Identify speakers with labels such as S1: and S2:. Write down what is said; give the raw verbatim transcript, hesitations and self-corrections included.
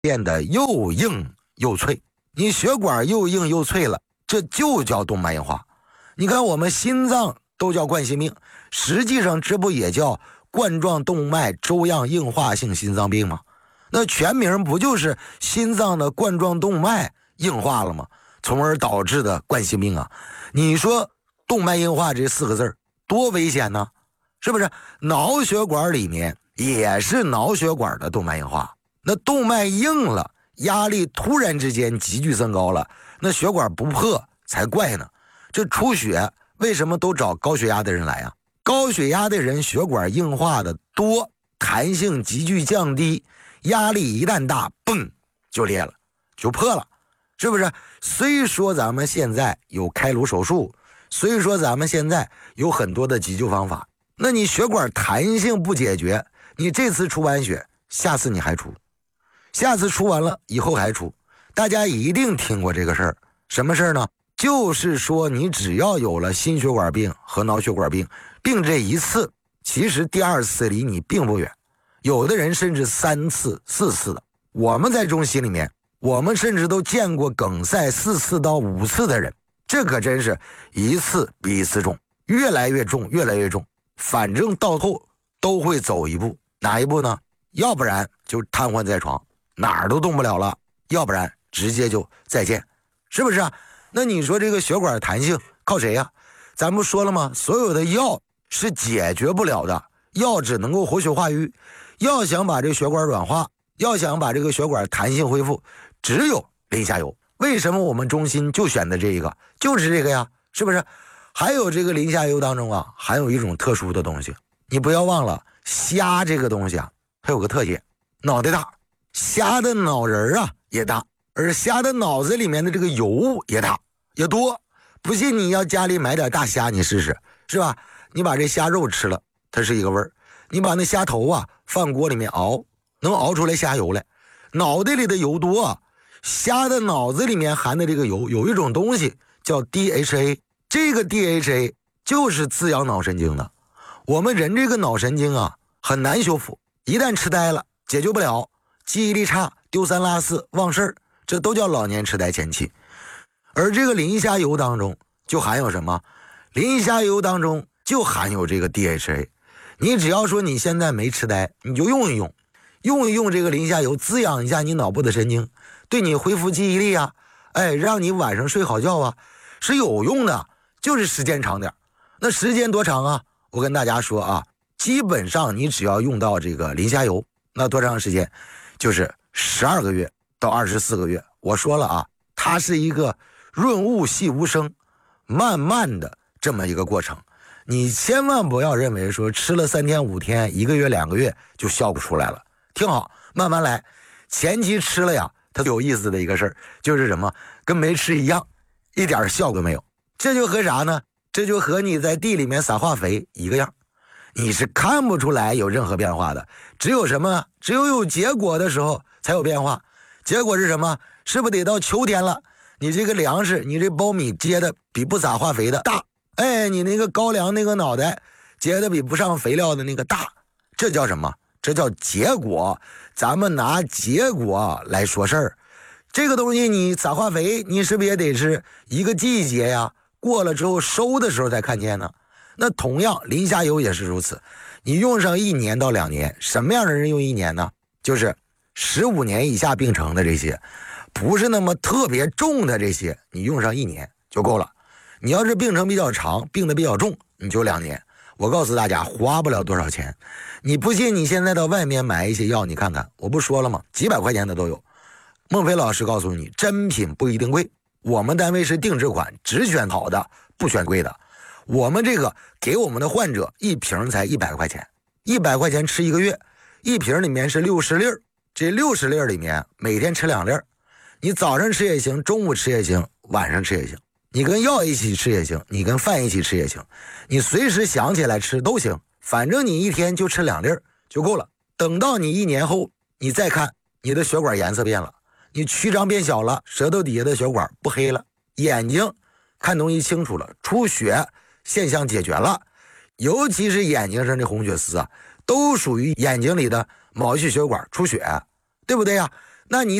S1: 变得又硬又脆。你血管又硬又脆了，这就叫动脉硬化。你看我们心脏都叫冠心病，实际上这不也叫冠状动脉粥样硬化性心脏病吗？那全名不就是心脏的冠状动脉硬化了吗？从而导致的冠心病啊。你说动脉硬化这四个字多危险呢？是不是？脑血管里面也是脑血管的动脉硬化，那动脉硬了，压力突然之间急剧增高了，那血管不破才怪呢。这出血为什么都找高血压的人来啊？高血压的人血管硬化的多，弹性急剧降低，压力一旦大，嘣就裂了，就破了，是不是？虽说咱们现在有开颅手术，虽说咱们现在有很多的急救方法，那你血管弹性不解决，你这次出完血，下次你还出，下次出完了以后还出。大家一定听过这个事儿，什么事儿呢？就是说你只要有了心血管病和脑血管病，病这一次，其实第二次离你并不远，有的人甚至三次四次的。我们在中心里面，我们甚至都见过梗塞四次到五次的人，这可真是一次比一次重，越来越重越来越重，反正到后都会走一步。哪一步呢？要不然就瘫痪在床，哪儿都动不了了，要不然直接就再见，是不是啊？那你说这个血管弹性靠谁呀？咱不说了吗？所有的药是解决不了的，药只能够活血化瘀，要想把这个血管软化，要想把这个血管弹性恢复，只有磷虾油。为什么我们中心就选的这一个？就是这个呀，是不是？还有这个磷虾油当中啊，含有一种特殊的东西，你不要忘了，虾这个东西啊，它有个特点，脑袋大，虾的脑仁啊也大，而虾的脑子里面的这个油也大也多。不信你要家里买点大虾你试试，是吧？你把这虾肉吃了，它是一个味儿，你把那虾头啊放锅里面熬，能熬出来虾油来。脑袋里的油多啊，虾的脑子里面含的这个油有一种东西叫 D H A， 这个 D H A 就是滋养脑神经的。我们人这个脑神经啊很难修复，一旦痴呆了解决不了，记忆力差，丢三落四，忘事儿，这都叫老年痴呆前期。而这个磷虾油当中就含有什么？磷虾油当中就含有这个 D H A。 你只要说你现在没痴呆，你就用一用用一用这个磷虾油，滋养一下你脑部的神经，对你恢复记忆力啊，哎，让你晚上睡好觉啊，是有用的，就是时间长点。那时间多长啊？我跟大家说啊，基本上你只要用到这个磷虾油，那多长时间？就是十二个月到二十四个月。我说了啊，它是一个润物细无声，慢慢的这么一个过程。你千万不要认为说吃了三天五天一个月两个月就效果出来了，听好，慢慢来。前期吃了呀，它有意思的一个事儿就是什么？跟没吃一样，一点效果没有。这就和啥呢？这就和你在地里面撒化肥一个样，你是看不出来有任何变化的。只有什么？只有有结果的时候才有变化。结果是什么？是不是得到秋天了，你这个粮食，你这苞米结的比不撒化肥的大，哎，你那个高粱那个脑袋结的比不上肥料的那个大，这叫什么？这叫结果。咱们拿结果来说事儿，这个东西你撒化肥，你是不是也得是一个季节呀？过了之后收的时候才看见呢。那同样磷虾油也是如此，你用上一年到两年，什么样的人用一年呢？就是十五年以下病程的这些，不是那么特别重的这些，你用上一年就够了。你要是病程比较长，病得比较重，你就两年。我告诉大家，花不了多少钱。你不信，你现在到外面买一些药，你看看，我不说了吗？几百块钱的都有。孟非老师告诉你，真品不一定贵，我们单位是定制款，只选好的，不选贵的。我们这个给我们的患者一瓶才一百块钱，一百块钱吃一个月，一瓶里面是六十粒儿，这六十粒儿里面每天吃两粒儿，你早上吃也行，中午吃也行，晚上吃也行，你跟药一起吃也行，你跟饭一起吃也行，你随时想起来吃都行，反正你一天就吃两粒儿就够了。等到你一年后，你再看你的血管颜色变了，你曲张变小了，舌头底下的血管不黑了，眼睛看东西清楚了，出血现象解决了，尤其是眼睛上的红血丝啊，都属于眼睛里的毛细血管出血，对不对呀？ 那你